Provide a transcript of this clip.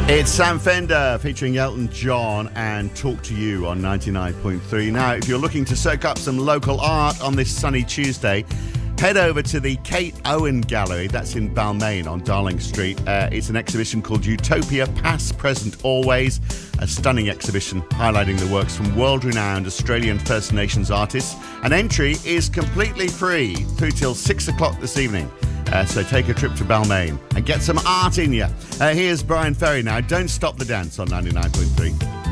It's Sam Fender featuring Elton John and Talk to You on 99.3. Now, if you're looking to soak up some local art on this sunny Tuesday, head over to the Kate Owen Gallery. That's in Balmain on Darling Street. It's an exhibition called Utopia, Past, Present, Always. A stunning exhibition highlighting the works from world-renowned Australian First Nations artists. And entry is completely free through till 6 o'clock this evening. So take a trip to Balmain and get some art in you. Here's Brian Ferry now. Don't stop the dance on 99.3.